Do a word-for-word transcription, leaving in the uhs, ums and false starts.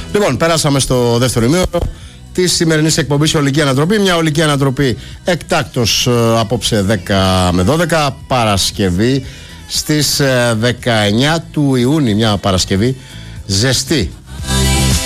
Λοιπόν, περάσαμε στο δεύτερο ημίωρο τη σημερινή εκπομπή Ολική Ανατροπή. Μια Ολική Ανατροπή εκτάκτως ε, απόψε δέκα με δώδεκα, Παρασκευή στις ε, δεκαεννιά του Ιούνιου. Μια Παρασκευή ζεστή.